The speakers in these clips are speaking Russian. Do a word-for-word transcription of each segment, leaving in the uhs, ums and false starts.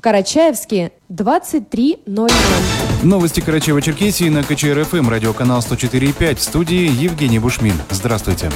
Карачаевске двадцать три ноль ноль. Новости Карачаево-Черкесии на ка че эр эф эм, радиоканал сто четыре и пять. В студии Евгений Бушмин. Здравствуйте.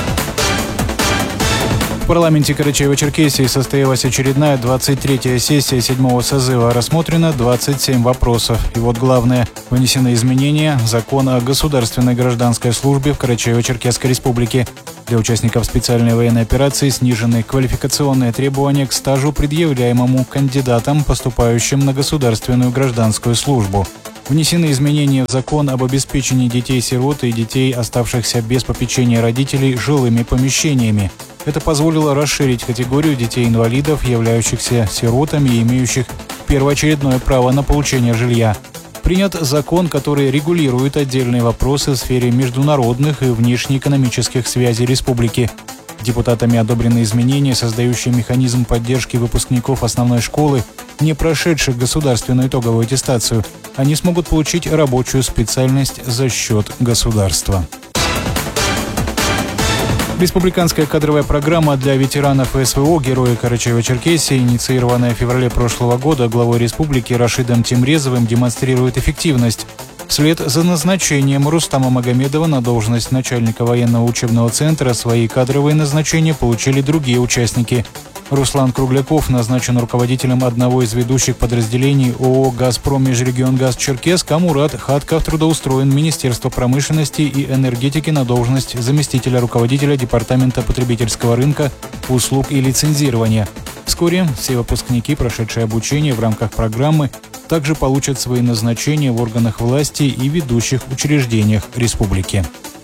В парламенте Карачаево-Черкесии состоялась очередная двадцать третья сессия седьмого созыва. Рассмотрено двадцать семь вопросов. И вот главное. Внесены изменения в закон о государственной гражданской службе в Карачаево-Черкесской республике. Для участников специальной военной операции снижены квалификационные требования к стажу, предъявляемому кандидатам, поступающим на государственную гражданскую службу. Внесены изменения в закон об обеспечении детей-сирот и детей, оставшихся без попечения родителей, жилыми помещениями. Это позволило расширить категорию детей-инвалидов, являющихся сиротами и имеющих первоочередное право на получение жилья. Принят закон, который регулирует отдельные вопросы в сфере международных и внешнеэкономических связей республики. Депутатами одобрены изменения, создающие механизм поддержки выпускников основной школы, не прошедших государственную итоговую аттестацию. Они смогут получить рабочую специальность за счет государства. Республиканская кадровая программа для ветеранов эс вэ о «Герои Карачаево-Черкесии», инициированная в феврале прошлого года главой республики Рашидом Тимрезовым, демонстрирует эффективность. Вслед за назначением Рустама Магомедова на должность начальника военного учебного центра свои кадровые назначения получили другие участники. Руслан Кругляков назначен руководителем одного из ведущих подразделений ООО «Газпром Межрегионгаз Черкесск», а Мурат Хатков трудоустроен в Министерство промышленности и энергетики на должность заместителя руководителя Департамента потребительского рынка, услуг и лицензирования. Вскоре все выпускники, прошедшие обучение в рамках программы, также получат свои назначения в органах власти и ведущих учреждениях республики.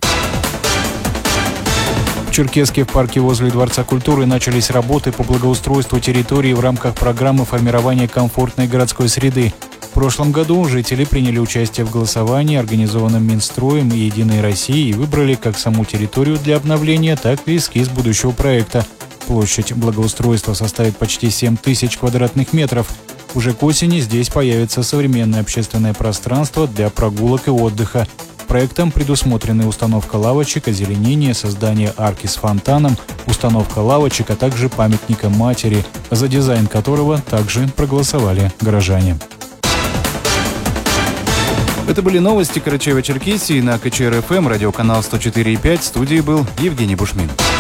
В Черкесске в парке возле Дворца культуры начались работы по благоустройству территории в рамках программы формирования комфортной городской среды. В прошлом году жители приняли участие в голосовании, организованном Минстроем и «Единой Россией», и выбрали как саму территорию для обновления, так и эскиз будущего проекта. Площадь благоустройства составит почти семь тысяч квадратных метров. Уже к осени здесь появится современное общественное пространство для прогулок и отдыха. Проектом предусмотрены установка лавочек, озеленение, создание арки с фонтаном, установка лавочек, а также памятника матери, за дизайн которого также проголосовали горожане. Это были новости Карачаево-Черкесии на ка че эр эф эм, радиоканал сто четыре и пять. В студии был Евгений Бушмин.